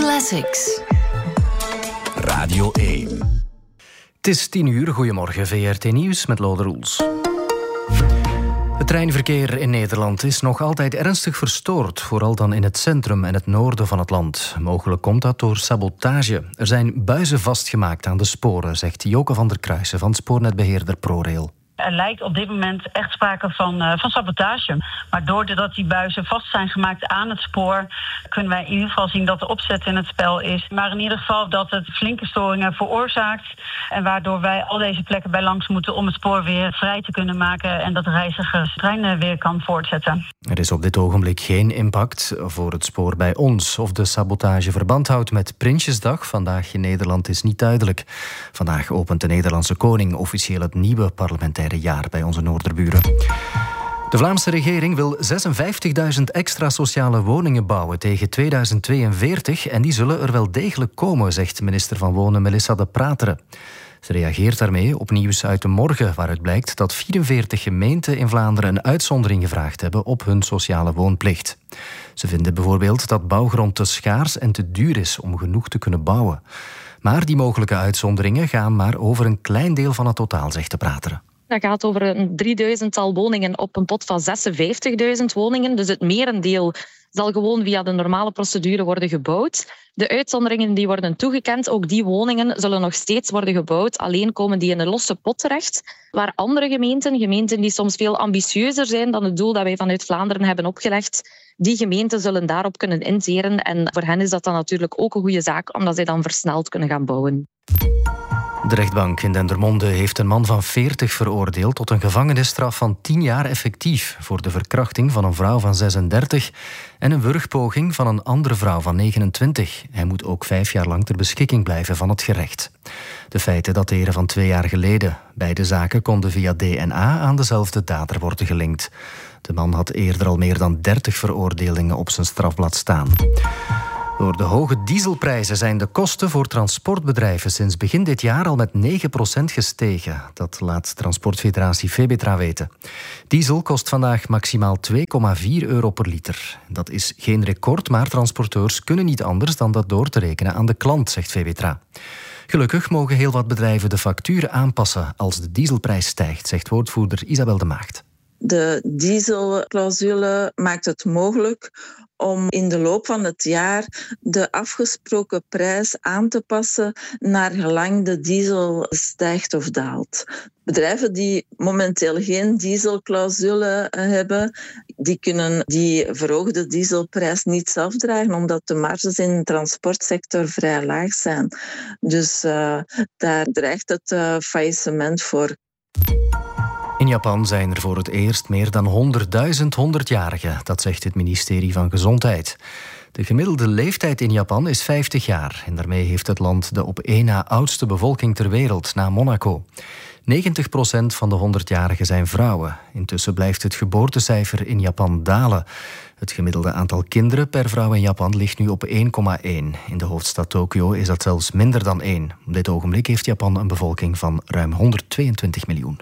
Classics. Radio 1. Het is 10:00. Goedemorgen, VRT Nieuws met Lode Roels. Het treinverkeer in Nederland is nog altijd ernstig verstoord, vooral dan in het centrum en het noorden van het land. Mogelijk komt dat door sabotage. Er zijn buizen vastgemaakt aan de sporen, zegt Joke van der Kruijsen van spoornetbeheerder ProRail. Er lijkt op dit moment echt sprake van sabotage. Maar doordat die buizen vast zijn gemaakt aan het spoor, kunnen wij in ieder geval zien dat de opzet in het spel is. Maar in ieder geval dat het flinke storingen veroorzaakt. En waardoor wij al deze plekken bij langs moeten om het spoor weer vrij te kunnen maken. En dat de reiziger de trein weer kan voortzetten. Er is op dit ogenblik geen impact voor het spoor bij ons. Of de sabotage verband houdt met Prinsjesdag, vandaag in Nederland, is niet duidelijk. Vandaag opent de Nederlandse koning officieel het nieuwe parlementaire jaar bij onze noorderburen. De Vlaamse regering wil 56.000 extra sociale woningen bouwen tegen 2042 en die zullen er wel degelijk komen, zegt minister van Wonen Melissa De Prateren. Ze reageert daarmee op nieuws uit de morgen, waaruit blijkt dat 44 gemeenten in Vlaanderen een uitzondering gevraagd hebben op hun sociale woonplicht. Ze vinden bijvoorbeeld dat bouwgrond te schaars en te duur is om genoeg te kunnen bouwen. Maar die mogelijke uitzonderingen gaan maar over een klein deel van het totaal, zegt De Prateren. Dat gaat over een 3000-tal woningen op een pot van 56.000 woningen. Dus het merendeel zal gewoon via de normale procedure worden gebouwd. De uitzonderingen die worden toegekend, ook die woningen zullen nog steeds worden gebouwd. Alleen komen die in een losse pot terecht. Waar andere gemeenten die soms veel ambitieuzer zijn dan het doel dat wij vanuit Vlaanderen hebben opgelegd, die gemeenten zullen daarop kunnen inzeren. En voor hen is dat dan natuurlijk ook een goede zaak, omdat zij dan versneld kunnen gaan bouwen. De rechtbank in Dendermonde heeft een man van 40 veroordeeld tot een gevangenisstraf van 10 jaar effectief voor de verkrachting van een vrouw van 36 en een wurgpoging van een andere vrouw van 29. Hij moet ook 5 jaar lang ter beschikking blijven van het gerecht. De feiten dateren van 2 jaar geleden. Beide zaken konden via DNA aan dezelfde dader worden gelinkt. De man had eerder al meer dan 30 veroordelingen op zijn strafblad staan. Door de hoge dieselprijzen zijn de kosten voor transportbedrijven sinds begin dit jaar al met 9% gestegen. Dat laat Transportfederatie Febetra weten. Diesel kost vandaag maximaal €2,4 per liter. Dat is geen record, maar transporteurs kunnen niet anders dan dat door te rekenen aan de klant, zegt Febetra. Gelukkig mogen heel wat bedrijven de factuur aanpassen als de dieselprijs stijgt, zegt woordvoerder Isabel de Maagd. De dieselclausule maakt het mogelijk om in de loop van het jaar de afgesproken prijs aan te passen naar gelang de diesel stijgt of daalt. Bedrijven die momenteel geen dieselclausule hebben, die kunnen die verhoogde dieselprijs niet zelf dragen, omdat de marges in de transportsector vrij laag zijn. Dus daar dreigt het faillissement voor. In Japan zijn er voor het eerst meer dan 100.000 100-jarigen, dat zegt het ministerie van Gezondheid. De gemiddelde leeftijd in Japan is 50 jaar en daarmee heeft het land de op één na oudste bevolking ter wereld, na Monaco. 90% van de 100-jarigen zijn vrouwen. Intussen blijft het geboortecijfer in Japan dalen. Het gemiddelde aantal kinderen per vrouw in Japan ligt nu op 1,1. In de hoofdstad Tokio is dat zelfs minder dan 1. Op dit ogenblik heeft Japan een bevolking van ruim 122 miljoen.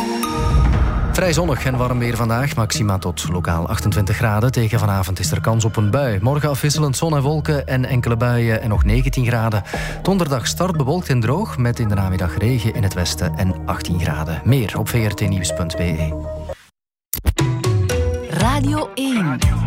Vrij zonnig en warm weer vandaag. Maxima tot lokaal 28 graden. Tegen vanavond is er kans op een bui. Morgen afwisselend zon en wolken en enkele buien en nog 19 graden. Donderdag start bewolkt en droog met in de namiddag regen in het westen en 18 graden. Meer op vrtnieuws.be. Radio 1.